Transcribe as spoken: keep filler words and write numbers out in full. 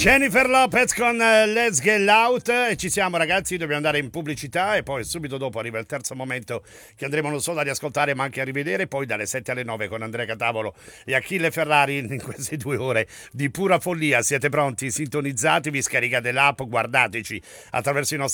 Jennifer Lopez con uh, Let's Get Out. E ci siamo, ragazzi, dobbiamo andare in pubblicità e poi subito dopo arriva il terzo momento che andremo non solo a riascoltare ma anche a rivedere, poi dalle sette alle nove con Andrea Catavolo e Achille Ferrari in queste due ore di pura follia. Siete pronti? Sintonizzatevi, scaricate l'app, guardateci attraverso i nostri